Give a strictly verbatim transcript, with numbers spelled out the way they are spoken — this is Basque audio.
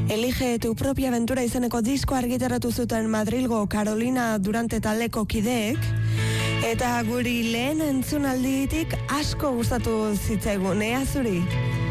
Elige tu propia aventura izeneko disko argitaratu zuten Madrilgo Carolina Durante taldeko kideek, eta guri lehen entzunalditik asko gustatu zitzaigun, ea zuri?